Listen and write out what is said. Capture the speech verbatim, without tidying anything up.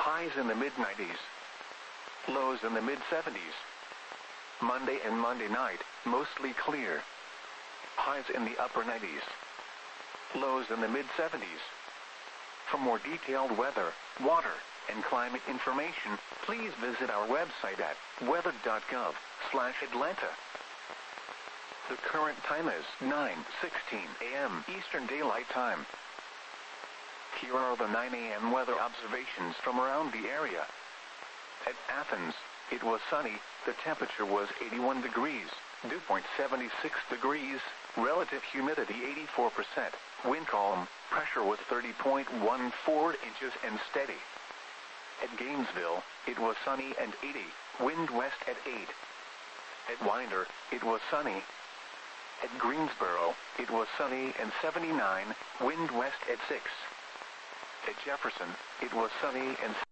Highs in the mid nineties. Lows in the mid seventies. Monday and Monday night, mostly clear. Highs in the upper nineties. Lows in the mid seventies. For more detailed weather, water, and climate information, please visit our website at weather dot gov slash Atlanta. The current time is nine sixteen a m Eastern Daylight Time. Here are the nine a m weather observations from around the area. At Athens, it was sunny, the temperature was eighty-one degrees, dew point seventy-six degrees, relative humidity eighty-four percent, wind calm, pressure was thirty point one four inches and steady. At Gainesville, it was sunny and eighty, wind west at eight. At Winder, it was sunny. At Greensboro, it was sunny and seventy-nine, wind west at six. At Jefferson, it was sunny and